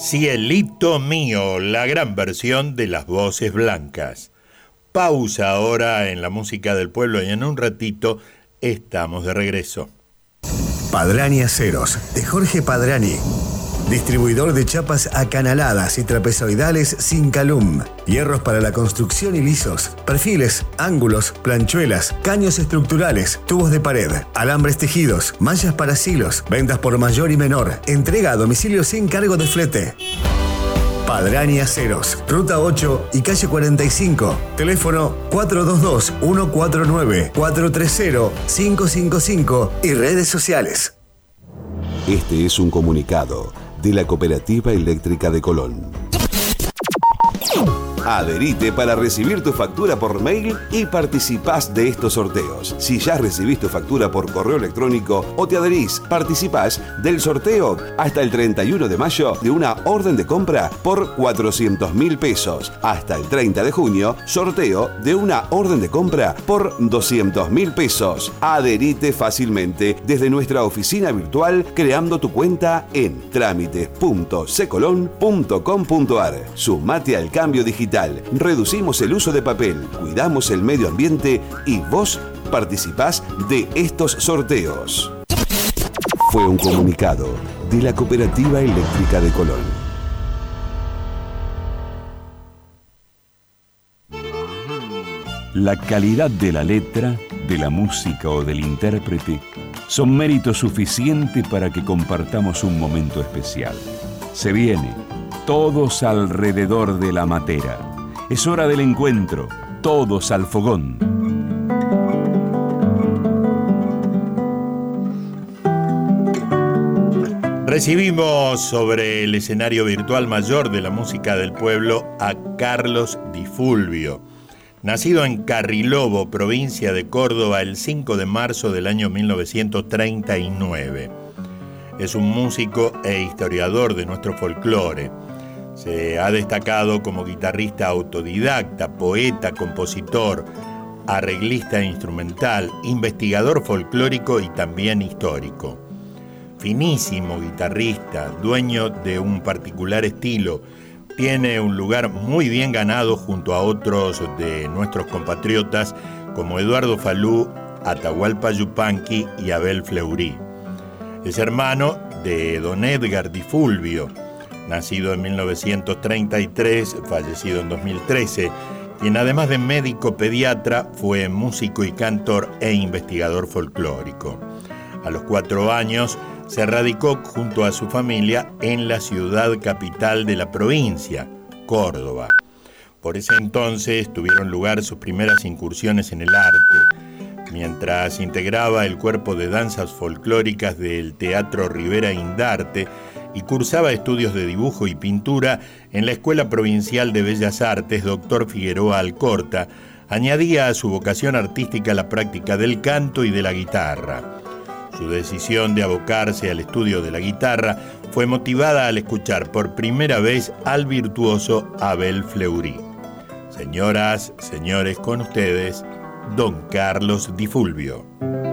Cielito mío, la gran versión de las voces blancas. Pausa ahora en la música del pueblo y en un ratito estamos de regreso. Padrani Aceros, de Jorge Padrani. Distribuidor de chapas acanaladas y trapezoidales sin calum. Hierros para la construcción y lisos. Perfiles, ángulos, planchuelas, caños estructurales, tubos de pared, alambres tejidos, mallas para silos. Ventas por mayor y menor. Entrega a domicilio sin cargo de flete. Padrani Aceros, Ruta 8 y Calle 45. Teléfono 422-149-430-555 y redes sociales. Este es un comunicado de la Cooperativa Eléctrica de Colón. Adherite para recibir tu factura por mail y participás de estos sorteos. Si ya recibís tu factura por correo electrónico o te adherís, participás del sorteo hasta el 31 de mayo de una orden de compra por 400.000 pesos. Hasta el 30 de junio, sorteo de una orden de compra por 200.000 pesos. Adherite fácilmente desde nuestra oficina virtual creando tu cuenta en trámites.cecolon.com.ar. Sumate al cambio digital. Reducimos el uso de papel, cuidamos el medio ambiente y vos participás de estos sorteos. Fue un comunicado de la Cooperativa Eléctrica de Colón. La calidad de la letra, de la música o del intérprete son mérito suficiente para que compartamos un momento especial. Se viene. Todos alrededor de la matera. Es hora del encuentro. Todos al fogón. Recibimos sobre el escenario virtual mayor de la música del pueblo a Carlos Di Fulvio. Nacido en Carrilobo, provincia de Córdoba, el 5 de marzo del año 1939. Es un músico e historiador de nuestro folclore. Se ha destacado como guitarrista autodidacta, poeta, compositor, arreglista instrumental, investigador folclórico y también histórico. Finísimo guitarrista, dueño de un particular estilo, tiene un lugar muy bien ganado junto a otros de nuestros compatriotas como Eduardo Falú, Atahualpa Yupanqui y Abel Fleury. Es hermano de don Edgar Di Fulvio, nacido en 1933, fallecido en 2013, quien además de médico pediatra fue músico y cantor e investigador folclórico. A los 4 años se radicó junto a su familia en la ciudad capital de la provincia, Córdoba. Por ese entonces tuvieron lugar sus primeras incursiones en el arte, mientras integraba el cuerpo de danzas folclóricas del Teatro Rivera Indarte y cursaba estudios de dibujo y pintura en la Escuela Provincial de Bellas Artes Dr. Figueroa Alcorta, añadía a su vocación artística la práctica del canto y de la guitarra. Su decisión de abocarse al estudio de la guitarra fue motivada al escuchar por primera vez al virtuoso Abel Fleury. Señoras, señores, con ustedes, don Carlos Di Fulvio.